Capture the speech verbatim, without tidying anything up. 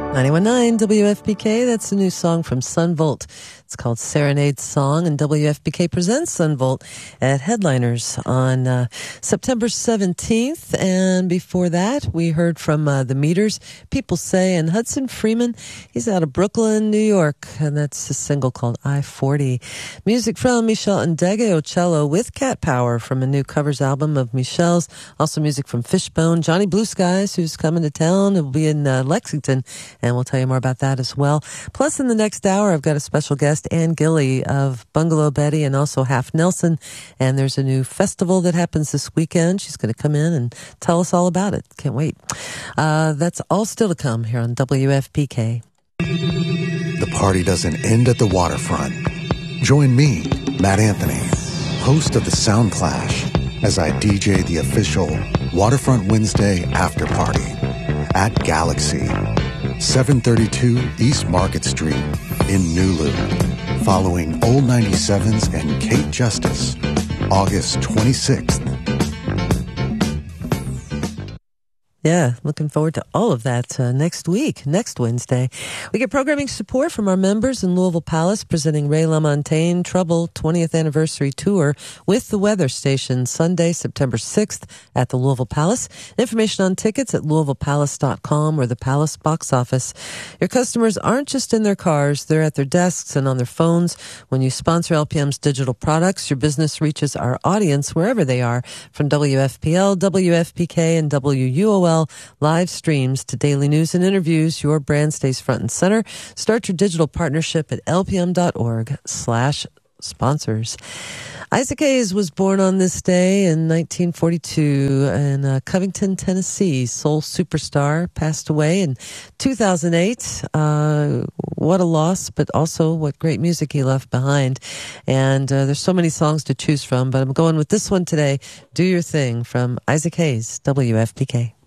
ninety-one point nine W F P K, that's a new song from Sunvolt. It's called Serenade Song, and W F P K presents Sunvolt at Headliners on uh, September seventeenth. And before that, we heard from uh, The Meters, People Say, and Hudson Freeman. He's out of Brooklyn, New York, and that's a single called I forty. Music from Michelle Ndegeocello with Cat Power from a new covers album of Michelle's. Also music from Fishbone, Johnny Blue Skies, who's coming to town. It will be in uh, Lexington, and we'll tell you more about that as well. Plus, in the next hour, I've got a special guest, Ann Gilly of Bungalow Betty and also Half Nelson. And there's a new festival that happens this weekend. She's going to come in and tell us all about it. Can't wait. Uh, that's all still to come here on W F P K. The party doesn't end at the waterfront. Join me, Matt Anthony, host of the Sound Clash, as I D J the official Waterfront Wednesday after party at Galaxy, seven thirty-two East Market Street in New Loop, following Old ninety-sevens and Kate Justice, August twenty-sixth. Yeah, looking forward to all of that uh, next week, next Wednesday. We get programming support from our members in Louisville Palace, presenting Ray LaMontagne Trouble twentieth Anniversary Tour with the Weather Station, Sunday, September sixth at the Louisville Palace. Information on tickets at louisville palace dot com or the Palace box office. Your customers aren't just in their cars, they're at their desks and on their phones. When you sponsor L P M's digital products, your business reaches our audience wherever they are, from W F P L, W F P K, and W U O L live streams to daily news and interviews. Your brand stays front and center. Start your digital partnership at lpm.org slash sponsors. Isaac Hayes was born on this day in nineteen forty-two in uh, Covington, Tennessee. Soul superstar, passed away in two thousand eight. Uh, what a loss, but also what great music he left behind. And uh, there's so many songs to choose from, but I'm going with this one today, Do Your Thing, from Isaac Hayes, W F P K.